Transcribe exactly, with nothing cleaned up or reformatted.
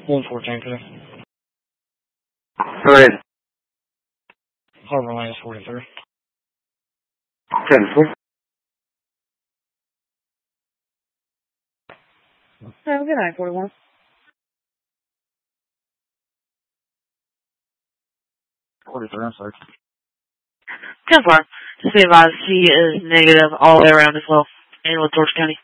one fourteen today. Go ahead. Harbor Lane is forty-three. ten four. Oh, good night, forty-one. forty-three, I'm sorry. ten four. Just be advised, he is negative all the way around as well. And with George County.